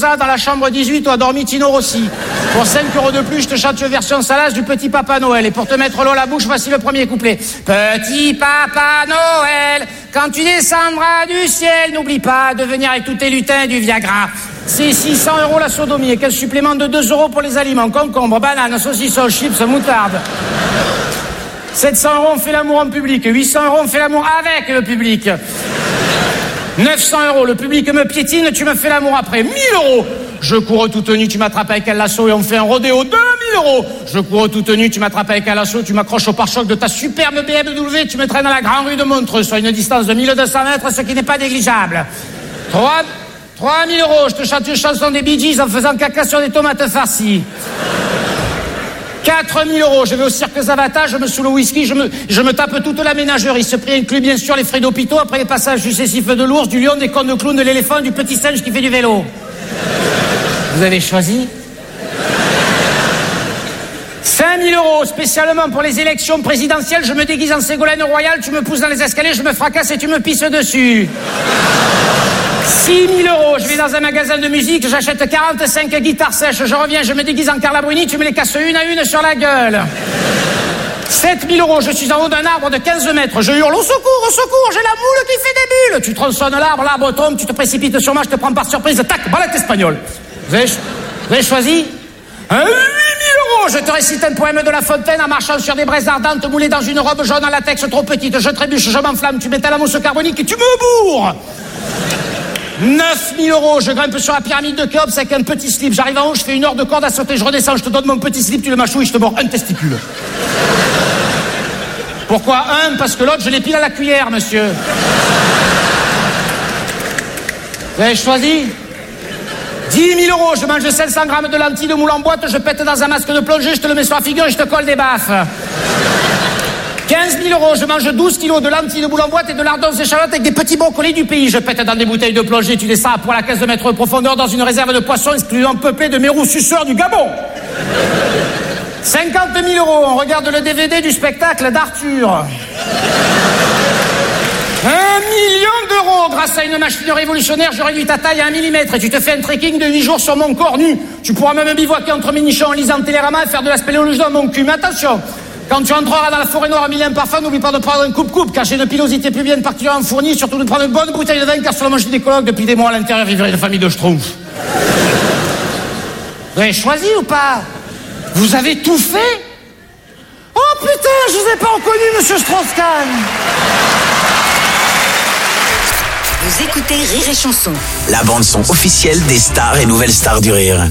Rosa dans la chambre 18 où a dormi Tino Rossi. Pour 5 € de plus, je te chante une version salace du Petit Papa Noël. Et pour te mettre l'eau à la bouche, voici le premier couplet. Petit Papa Noël, quand tu descendras du ciel, n'oublie pas de venir avec tous tes lutins du Viagra. C'est 600 € la sodomie et 15 suppléments de 2 € pour les aliments. Concombre, banane, saucisson, chips, moutarde. 700 € on fait l'amour en public. 800 € on fait l'amour avec le public. 900 €, le public me piétine, tu me fais l'amour après. 1000 €, je cours toute nue, tu m'attrapes avec un lasso et on fait un rodéo. 2000 €, je cours toute nue, tu m'attrapes avec un lasso, tu m'accroches au pare-choc de ta superbe BMW, tu me traînes dans la grande rue de Montreux, sur une distance de 1200 mètres, ce qui n'est pas négligeable. 3000 €, je te chante une chanson des Bee Gees en faisant caca sur des tomates farcies. 4000 €, je vais au cirque Zavata, je me saoule au whisky, je me tape toute la ménagerie. Ce prix inclut bien sûr les frais d'hôpitaux après les passages successifs de l'ours, du lion, des cornes de clown, de l'éléphant, du petit singe qui fait du vélo. Vous avez choisi 5000 € spécialement pour les élections présidentielles, je me déguise en Ségolène Royal, tu me pousses dans les escaliers, je me fracasse et tu me pisses dessus. 6000 €, je vais dans un magasin de musique, j'achète 45 guitares sèches, je reviens, je me déguise en Carla Bruni, tu me les casses une à une sur la gueule. 7000 €, je suis en haut d'un arbre de 15 mètres, je hurle au secours, j'ai la moule qui fait des bulles. Tu tronçonnes l'arbre tombe, tu te précipites sur moi, je te prends par surprise, tac, balade espagnole. Vous avez choisi 8000 €, je te récite un poème de La Fontaine en marchant sur des braises ardentes moulées dans une robe jaune en latex trop petite, je trébuche, je m'enflamme, tu mets à la mousse carbonique et tu me bourres. 9000 €, je grimpe sur la pyramide de Khéops avec un petit slip. J'arrive en haut, je fais 1 heure de corde à sauter, je redescends, je te donne mon petit slip, tu le mâchouilles, je te mords un testicule. Pourquoi un? Parce que l'autre, je l'épile à la cuillère, monsieur. Vous avez choisi 10 000 €, je mange 500 grammes de lentilles de moule en boîte, je pète dans un masque de plongée, je te le mets sur la figure et je te colle des baffes. 15 000 €, je mange 12 kilos de lentilles de boule en boîte et de lardons échalotes avec des petits brocolis du pays. Je pète dans des bouteilles de plongée, tu descends à poil à 15 mètres de profondeur dans une réserve de poissons excluant peuplée de mérous suceurs du Gabon. 50 000 €, on regarde le DVD du spectacle d'Arthur. 1 million €, grâce à une machine révolutionnaire, je réduis ta taille à 1 millimètre et tu te fais un trekking de 8 jours sur mon corps nu. Tu pourras même bivouaquer entre mes nichons en lisant Télérama et faire de la spéléologie dans mon cul. Mais attention, quand tu entreras dans la forêt noire à 1000 parfums, n'oublie pas de prendre un coupe-coupe, car j'ai une pilosité pubienne particulièrement fournie, surtout de prendre une bonne bouteille de vin, car sur le manche gynécologue, depuis des mois à l'intérieur, vivrait une famille de schtroumpfs. Vous avez choisi ou pas? Vous avez tout fait? Oh putain, je vous ai pas reconnu, monsieur Strauss-Kahn. Vous écoutez Rire et Chanson, la bande-son officielle des stars et nouvelles stars du rire.